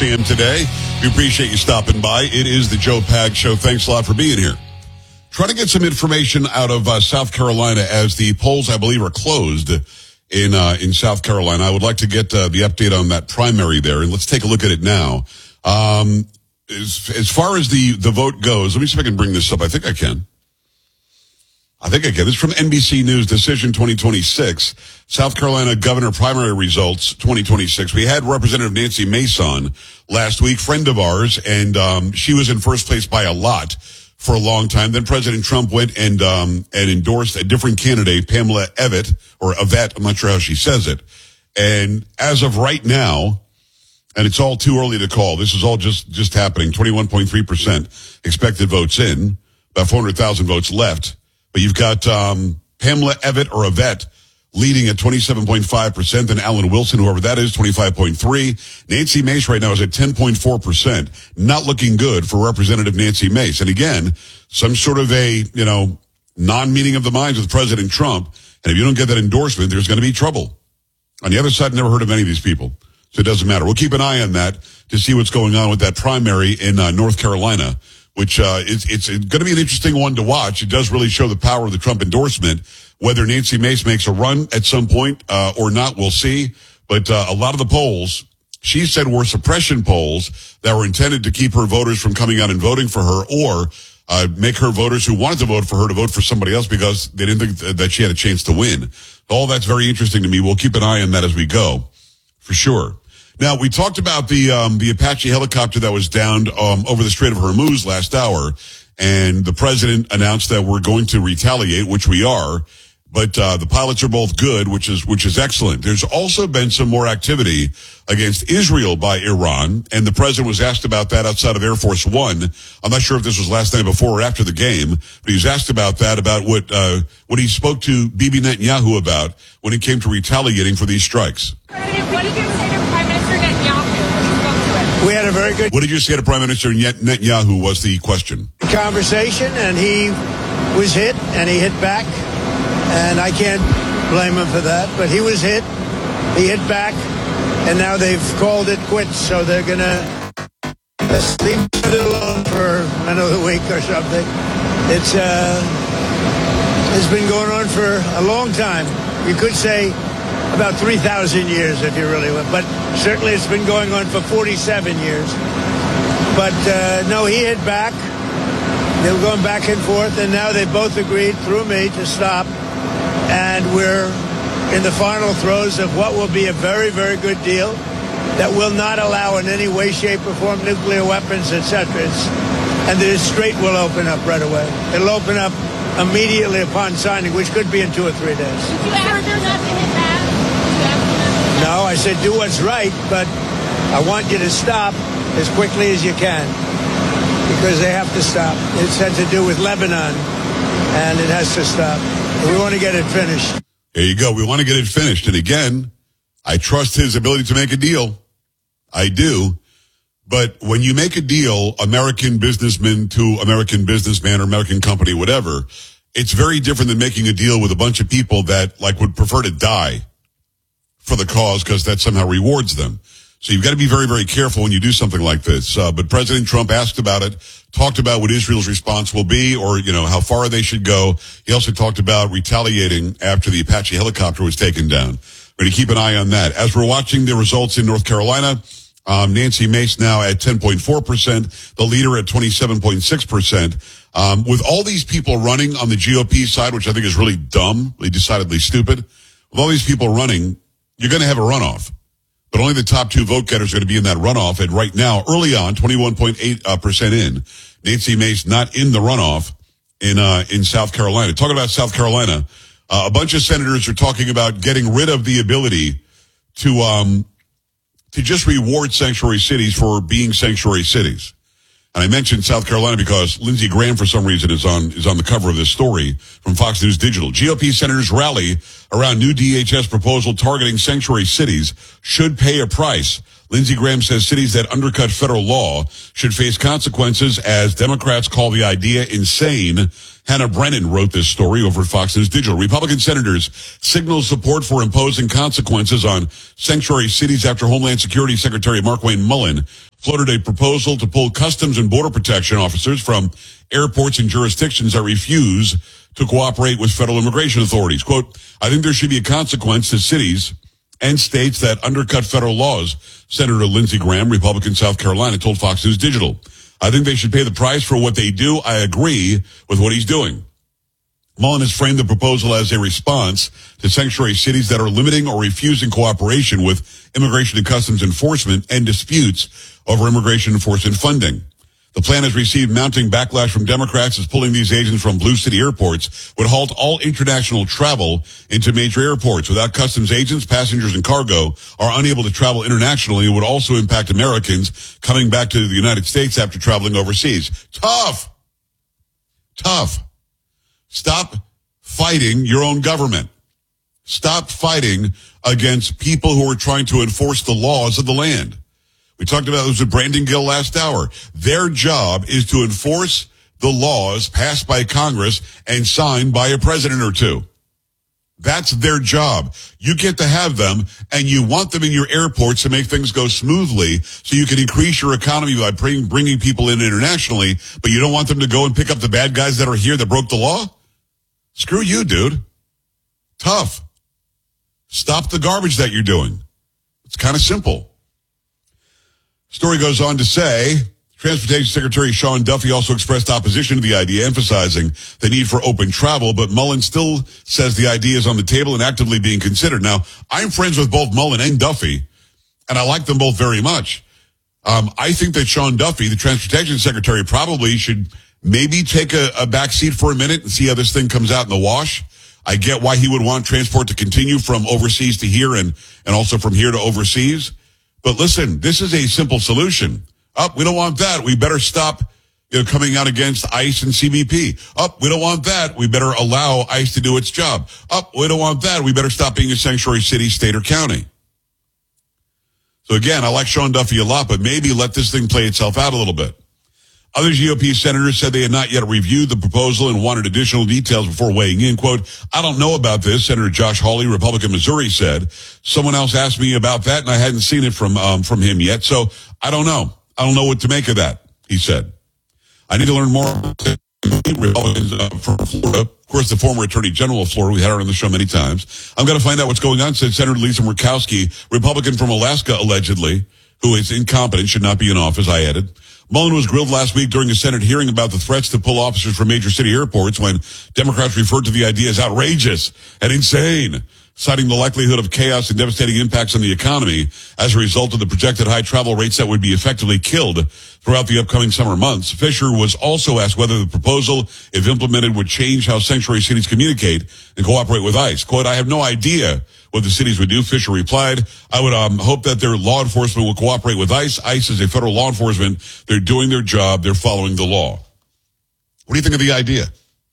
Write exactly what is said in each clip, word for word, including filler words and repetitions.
six a.m. today. We appreciate you stopping by. It is the Joe Pag Show. Thanks a lot for being here. Trying to get some information out of uh, South Carolina as the polls, I believe, are closed in uh, in South Carolina. I would like to get uh, the update on that primary there, and let's take a look at it now. Um, as, as far as the, the vote goes, let me see if I can bring this up. I think I can. I think I can. This is from N B C News, Decision twenty twenty-six, South Carolina governor primary results twenty twenty-six. We had Representative Nancy Mason last week, friend of ours, and um, she was in first place by a lot for a long time. Then President Trump went and um, and endorsed a different candidate, Pamela Evette, or Evette, I'm not sure how she says it. And as of right now, and it's all too early to call, this is all just, just happening, twenty-one point three percent expected votes in, about four hundred thousand votes left. But you've got um, Pamela Evette or Evette leading at twenty-seven point five percent, then Alan Wilson, whoever that is, twenty-five point three. Nancy Mace right now is at ten point four percent. Not looking good for Representative Nancy Mace. And again, some sort of a, you know, non-meeting of the minds with President Trump. And if you don't get that endorsement, there's going to be trouble. On the other side, never heard of any of these people. So it doesn't matter. We'll keep an eye on that to see what's going on with that primary in uh, North Carolina, which uh, is it's going to be an interesting one to watch. It does really show the power of the Trump endorsement. Whether Nancy Mace makes a run at some point uh, or not, we'll see. But uh, a lot of the polls, she said, were suppression polls that were intended to keep her voters from coming out and voting for her, or uh, make her voters who wanted to vote for her to vote for somebody else because they didn't think that she had a chance to win. All that's very interesting to me. We'll keep an eye on that as we go, for sure. Now, we talked about the um, the Apache helicopter that was downed um, over the Strait of Hormuz last hour, and the president announced that we're going to retaliate, which we are. But uh, the pilots are both good, which is which is excellent. There's also been some more activity against Israel by Iran, and the president was asked about that outside of Air Force One. I'm not sure if this was last night before or after the game, but he was asked about that, about what uh, what he spoke to Bibi Netanyahu about when it came to retaliating for these strikes. What did you say to Prime Minister Netanyahu when you spoke to him? We had a very good What did you say to Prime Minister Netanyahu was the question. conversation, and he was hit, and he hit back. And I can't blame him for that, but he was hit, he hit back, and now they've called it quits, so they're going to leave it alone for another week or something. It's, uh, it's been going on for a long time. You could say about three thousand years if you really want, but certainly it's been going on for forty-seven years. But, uh, no, he hit back. They were going back and forth, and now they both agreed through me to stop. And we're in the final throes of what will be a very, very good deal that will not allow in any way, shape, or form nuclear weapons, et cetera. It's, and the strait will open up right away. It'll open up immediately upon signing, which could be in two or three days. Did you ask her not to hit back? Did you ask her not to hit back? No, I said do what's right, but I want you to stop as quickly as you can, because they have to stop. It's had to do with Lebanon, and it has to stop. We want to get it finished. There you go. We want to get it finished. And again, I trust his ability to make a deal. I do. But when you make a deal, American businessman to American businessman or American company, whatever, it's very different than making a deal with a bunch of people that like would prefer to die for the cause because that somehow rewards them. So you've got to be very, very careful when you do something like this. Uh, but President Trump asked about it, talked about what Israel's response will be, or, you know, how far they should go. He also talked about retaliating after the Apache helicopter was taken down. We're going to keep an eye on that. As we're watching the results in North Carolina, um, Nancy Mace now at ten point four percent, the leader at twenty-seven point six percent. Um, with all these people running on the G O P side, which I think is really dumb, really decidedly stupid, with all these people running, you're going to have a runoff. But only the top two vote getters are going to be in that runoff. And right now, early on, twenty-one point eight percent in, Nancy Mace not in the runoff in uh, in South Carolina. Talking about South Carolina, uh, a bunch of senators are talking about getting rid of the ability to um to just reward sanctuary cities for being sanctuary cities. And I mentioned South Carolina because Lindsey Graham, for some reason, is on is on the cover of this story from Fox News Digital. G O P senators rally around new D H S proposal targeting sanctuary cities should pay a price. Lindsey Graham says cities that undercut federal law should face consequences as Democrats call the idea insane. Hannah Brennan wrote this story over at Fox News Digital. Republican senators signal support for imposing consequences on sanctuary cities after Homeland Security Secretary Markwayne Mullin floated a proposal to pull Customs and Border Protection officers from airports and jurisdictions that refuse to cooperate with federal immigration authorities. Quote, I think there should be a consequence to cities and states that undercut federal laws, Senator Lindsey Graham, Republican, South Carolina, told Fox News Digital. I think they should pay the price for what they do. I agree with what he's doing. Mullen has framed the proposal as a response to sanctuary cities that are limiting or refusing cooperation with immigration and customs enforcement and disputes over immigration enforcement funding. The plan has received mounting backlash from Democrats as pulling these agents from blue city airports would halt all international travel into major airports. Without customs agents, passengers and cargo are unable to travel internationally. It would also impact Americans coming back to the United States after traveling overseas. Tough. Tough. Stop fighting your own government. Stop fighting against people who are trying to enforce the laws of the land. We talked about this with Brandon Gill last hour. Their job is to enforce the laws passed by Congress and signed by a president or two. That's their job. You get to have them, and you want them in your airports to make things go smoothly so you can increase your economy by bring, bringing people in internationally, but you don't want them to go and pick up the bad guys that are here that broke the law? Screw you, dude. Tough. Stop the garbage that you're doing. It's kind of simple. Story goes on to say, Transportation Secretary Sean Duffy also expressed opposition to the idea, emphasizing the need for open travel, but Mullen still says the idea is on the table and actively being considered. Now, I'm friends with both Mullen and Duffy, and I like them both very much. Um, I think that Sean Duffy, the Transportation Secretary, probably should maybe take a, a back seat for a minute and see how this thing comes out in the wash. I get why he would want transport to continue from overseas to here and, and also from here to overseas. But listen, this is a simple solution. Up, oh, we don't want that. We better stop, you know, coming out against ICE and C B P. Up, oh, we don't want that. We better allow ICE to do its job. Up, oh, we don't want that. We better stop being a sanctuary city, state, or county. So again, I like Sean Duffy a lot, but maybe let this thing play itself out a little bit. Other G O P senators said they had not yet reviewed the proposal and wanted additional details before weighing in. Quote, I don't know about this, Senator Josh Hawley, Republican Missouri, said. Someone else asked me about that, and I hadn't seen it from um, from him yet, so I don't know. I don't know what to make of that, he said. I need to learn more about Republicans uh, from Florida. Of course, the former Attorney General of Florida, we had her on the show many times. I'm going to find out what's going on, said Senator Lisa Murkowski, Republican from Alaska, allegedly, who is incompetent, should not be in office, I added. Mullen was grilled last week during a Senate hearing about the threats to pull officers from major city airports when Democrats referred to the idea as outrageous and insane, citing the likelihood of chaos and devastating impacts on the economy as a result of the projected high travel rates that would be effectively killed throughout the upcoming summer months. Fisher was also asked whether the proposal, if implemented, would change how sanctuary cities communicate and cooperate with ICE. Quote, I have no idea what the cities would do, Fisher replied. I would um, hope that their law enforcement will cooperate with ICE. ICE is a federal law enforcement. They're doing their job. They're following the law. What do you think of the idea?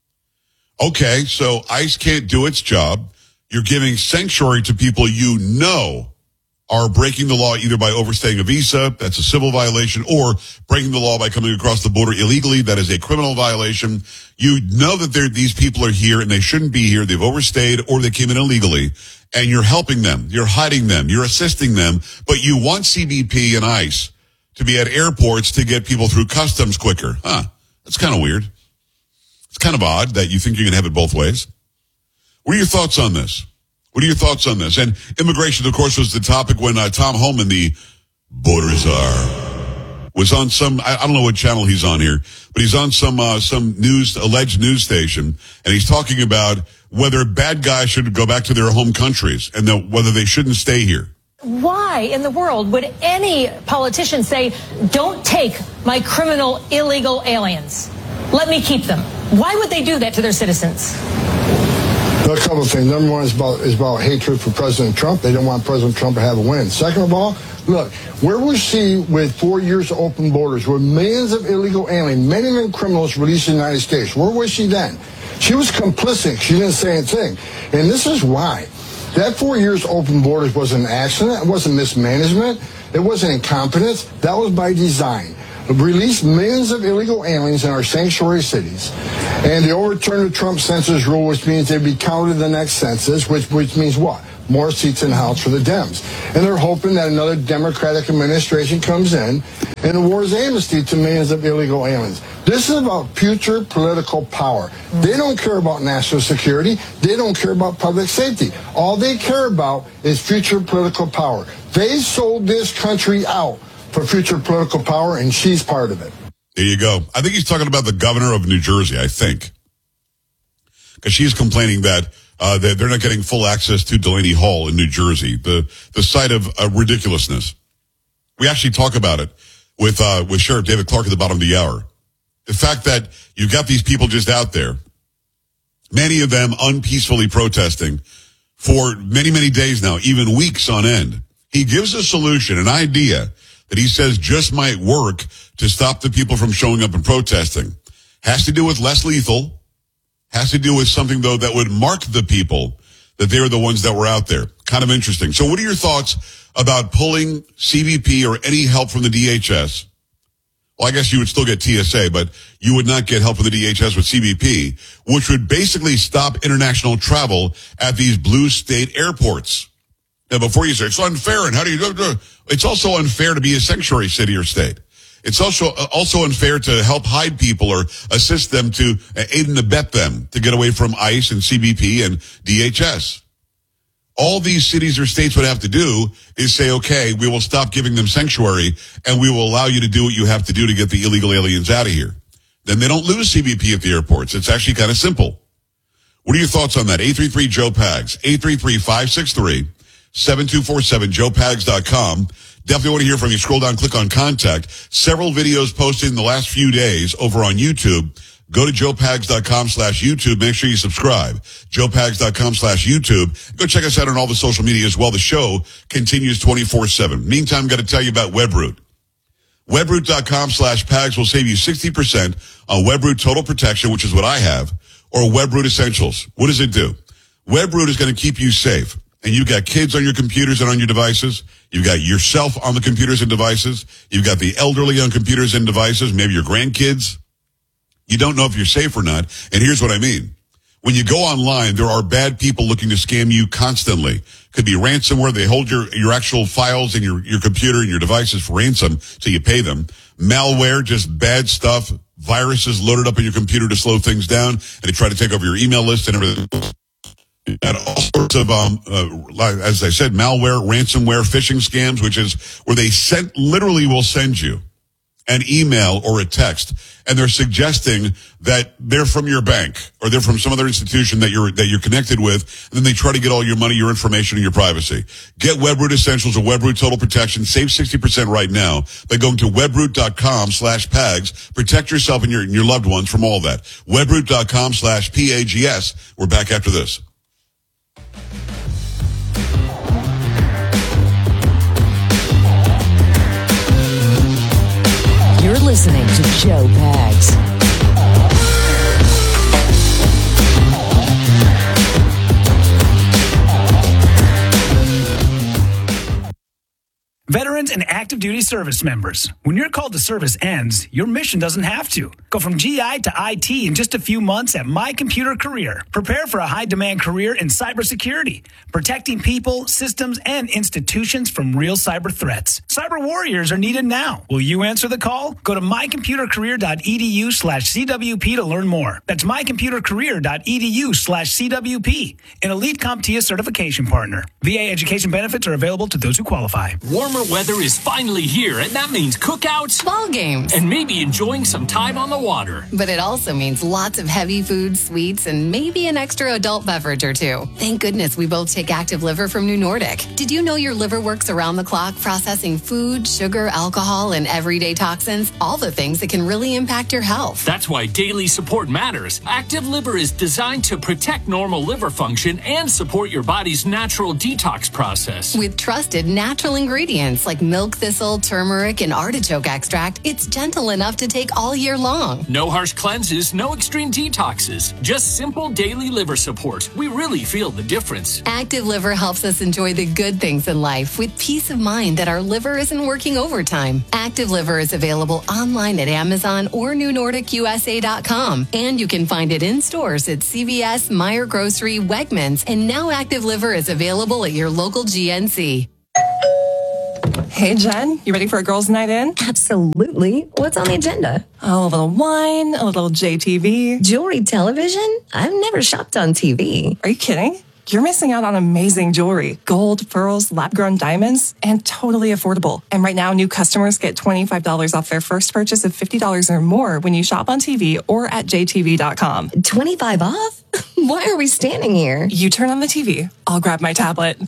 Okay, so ICE can't do its job. You're giving sanctuary to people you know are breaking the law either by overstaying a visa, that's a civil violation, or breaking the law by coming across the border illegally, that is a criminal violation. You know that these people are here and they shouldn't be here. They've overstayed or they came in illegally, and you're helping them. You're hiding them. You're assisting them. But you want C B P and ICE to be at airports to get people through customs quicker. Huh. That's kind of weird. It's kind of odd that you think you can have it both ways. What are your thoughts on this? What are your thoughts on this? And immigration, of course, was the topic when uh, Tom Homan, the border czar, was on some, I, I don't know what channel he's on here, but he's on some uh, some news, alleged news station, and he's talking about whether bad guys should go back to their home countries and the, whether they shouldn't stay here. Why in the world would any politician say, don't take my criminal, illegal aliens? Let me keep them. Why would they do that to their citizens? A couple of things. Number one is about, is about hatred for President Trump. They don't want President Trump to have a win. Second of all, look, where was she with four years of open borders, with millions of illegal aliens, many of them criminals released in the United States? Where was she then? She was complicit. She didn't say anything. And this is why. That four years open borders wasn't an accident. It wasn't mismanagement. It wasn't incompetence. That was by design. release millions of illegal aliens in our sanctuary cities, and they overturn the Trump census rule, which means they'd be counted in the next census, which, which means what? More seats in the House for the Dems. And they're hoping that another Democratic administration comes in and awards amnesty to millions of illegal aliens. This is about future political power. They don't care about national security. They don't care about public safety. All they care about is future political power. They sold this country out for future political power, and she's part of it. There you go. I think he's talking about the governor of New Jersey, I think. Because she's complaining that uh, that they're not getting full access to Delaney Hall in New Jersey, the the site of uh, ridiculousness. We actually talk about it with uh, with Sheriff David Clark at the bottom of the hour. The fact that you've got these people just out there, many of them unpeacefully protesting for many, many days now, even weeks on end. He gives a solution, an idea that he says just might work to stop the people from showing up and protesting. Has to do with less lethal. Has to do with something, though, that would mark the people that they were the ones that were out there. Kind of interesting. So what are your thoughts about pulling C B P or any help from the D H S? Well, I guess you would still get T S A, but you would not get help from the D H S with C B P, which would basically stop international travel at these blue state airports. Now, before you say, it's unfair, and how do you do it? It's also unfair to be a sanctuary city or state. It's also also unfair to help hide people or assist them to aid and abet them to get away from ICE and C B P and D H S. All these cities or states would have to do is say, okay, we will stop giving them sanctuary and we will allow you to do what you have to do to get the illegal aliens out of here. Then they don't lose C B P at the airports. It's actually kind of simple. What are your thoughts on that? eight three three, Joe Pags, eight three three, five six three, seven two four seven, joe pags dot com. Definitely want to hear from you. Scroll down, click on contact. Several videos posted in the last few days over on YouTube. Go to joe pags dot com slash YouTube. Make sure you subscribe. joe pags dot com slash YouTube. Go check us out on all the social media as well. The show continues twenty-four seven. Meantime, I've got to tell you about Webroot. Webroot dot com slash Pags will save you sixty percent on Webroot Total Protection, which is what I have, or Webroot Essentials. What does it do? Webroot is going to keep you safe. And you've got kids on your computers and on your devices. You've got yourself on the computers and devices. You've got the elderly on computers and devices, maybe your grandkids. You don't know if you're safe or not. And here's what I mean. When you go online, there are bad people looking to scam you constantly. Could be ransomware. They hold your, your actual files in your, your computer and your devices for ransom, so you pay them. Malware, just bad stuff. Viruses loaded up on your computer to slow things down, and they try to take over your email list and everything. And all sorts of, um, uh, as I said, malware, ransomware, phishing scams, which is where they sent, literally will send you an email or a text, and they're suggesting that they're from your bank or they're from some other institution that you're that you're connected with, and then they try to get all your money, your information, and your privacy. Get Webroot Essentials or Webroot Total Protection. Save sixty percent right now by going to webroot dot com slash Pags. Protect yourself and your, and your loved ones from all that. webroot dot com slash P A G S. We're back after this. You're listening to Joe Pags. Veterans and active duty service members, when your call to service ends, your mission doesn't have to. Go from G I to I T in just a few months at My Computer Career. Prepare for a high-demand career in cybersecurity, protecting people, systems, and institutions from real cyber threats. Cyber warriors are needed now. Will you answer the call? Go to my computer career dot e d u slash C W P to learn more. That's my computer career dot e d u slash C W P, an elite CompTIA certification partner. V A education benefits are available to those who qualify. Warmer weather is finally here, and that means cookouts, ball games, and maybe enjoying some time on the water. But it also means lots of heavy food, sweets, and maybe an extra adult beverage or two. Thank goodness we both take Active Liver from New Nordic. Did you know your liver works around the clock processing food, sugar, alcohol, and everyday toxins? All the things that can really impact your health. That's why daily support matters. Active Liver is designed to protect normal liver function and support your body's natural detox process. With trusted natural ingredients like like milk thistle, turmeric, and artichoke extract, it's gentle enough to take all year long. No harsh cleanses, no extreme detoxes. Just simple daily liver support. We really feel the difference. Active Liver helps us enjoy the good things in life with peace of mind that our liver isn't working overtime. Active Liver is available online at Amazon or new nordic u s a dot com. And you can find it in stores at C V S, Meijer Grocery, Wegmans, and now Active Liver is available at your local G N C. Hey, Jen, you ready for a girls' night in? Absolutely. What's on the agenda? Oh, a little wine, a little J T V. Jewelry television? I've never shopped on T V. Are you kidding? You're missing out on amazing jewelry. Gold, pearls, lab-grown diamonds, and totally affordable. And right now, new customers get twenty-five dollars off their first purchase of fifty dollars or more when you shop on T V or at j t v dot com. twenty-five off? Why are we standing here? You turn on the T V. I'll grab my tablet.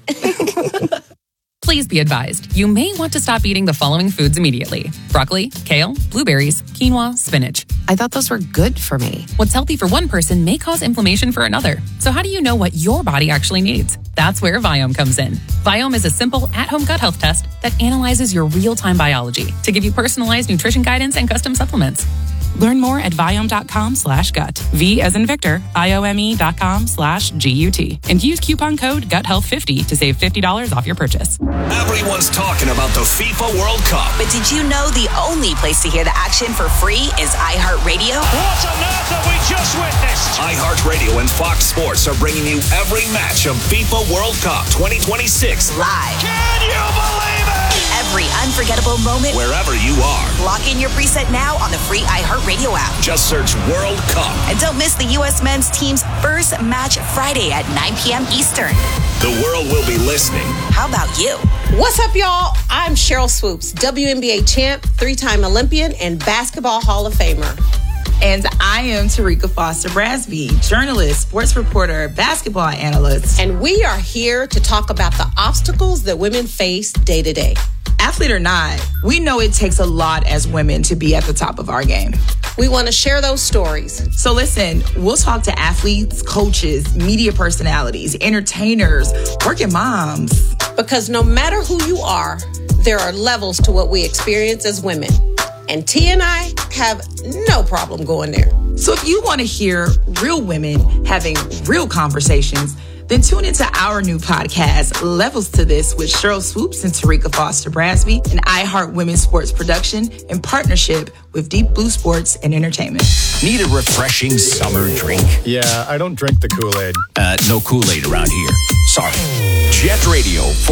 Please be advised, you may want to stop eating the following foods immediately. Broccoli, kale, blueberries, quinoa, spinach. I thought those were good for me. What's healthy for one person may cause inflammation for another. So how do you know what your body actually needs? That's where Viome comes in. Viome is a simple at-home gut health test that analyzes your real-time biology to give you personalized nutrition guidance and custom supplements. Learn more at Viome.com slash gut. V as in Victor, I-O-M-E dot com slash G-U-T. And use coupon code gut health fifty to save fifty dollars off your purchase. Everyone's talking about the FIFA World Cup. But did you know the only place to hear the action for free is iHeartRadio? What on earth have we just witnessed? iHeartRadio and Fox Sports are bringing you every match of FIFA World Cup twenty twenty-six live. Can you believe it? Every unforgettable moment, wherever you are. Lock in your preset now on the free iHeartRadio app. Just search World Cup. And don't miss the U S men's team's first match Friday at nine p.m. Eastern. The world will be listening. How about you? What's up, y'all? I'm Cheryl Swoops, W N B A champ, three-time Olympian, and Basketball Hall of Famer. And I am Tarika Foster Brasby, journalist, sports reporter, basketball analyst. And we are here to talk about the obstacles that women face day to day. Athlete or not, we know it takes a lot as women to be at the top of our game. We want to share those stories. So listen, we'll talk to athletes, coaches, media personalities, entertainers, working moms. Because no matter who you are, there are levels to what we experience as women. And T and I have no problem going there. So if you want to hear real women having real conversations, then tune into our new podcast, Levels to This, with Cheryl Swoops and Tarika Foster Brasby, an iHeart Women's Sports production in partnership with Deep Blue Sports and Entertainment. Need a refreshing summer drink? Yeah, I don't drink the Kool-Aid. Uh, no Kool-Aid around here. Sorry. Jet Radio.